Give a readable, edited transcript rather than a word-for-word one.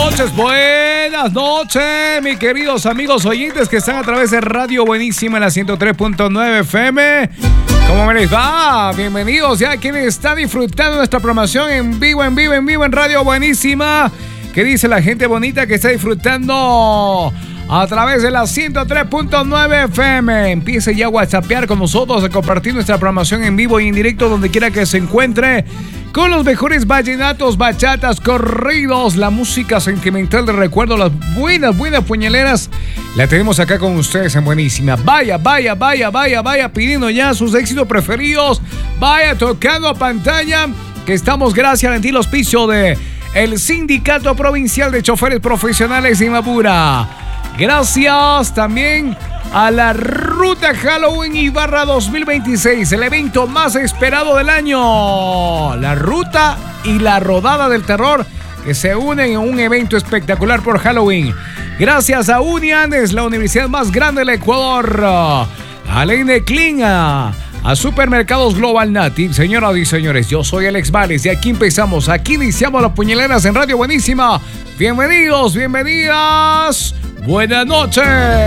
Buenas noches, mis queridos amigos oyentes que están a través de Radio Buenísima en la 103.9 FM. ¿Cómo les va? Bienvenidos ya quienes están disfrutando nuestra programación en vivo en Radio Buenísima. ¿Qué dice la gente bonita que está disfrutando a través de la 103.9 FM? Empiece ya a whatsappear con nosotros, a compartir nuestra programación en vivo y en directo donde quiera que se encuentre, con los mejores vallenatos, bachatas, corridos, la música sentimental de recuerdo, las buenas puñaleras. La tenemos acá con ustedes en Buenísima. Vaya pidiendo ya sus éxitos preferidos. Vaya tocando a pantalla, que estamos gracias al gentil auspicio de el Sindicato Provincial de Choferes Profesionales de Imbabura. Gracias también a la Ruta Halloween Ibarra 2026, el evento más esperado del año. La ruta y la rodada del terror que se unen en un evento espectacular por Halloween. Gracias a Unianes, la universidad más grande del Ecuador. A Leine Clean, a Supermercados Global Native. Señoras y señores, yo soy Alex Vales y aquí empezamos, aquí iniciamos las puñaleras en Radio Buenísima. Bienvenidos, bienvenidas. Buenas noches.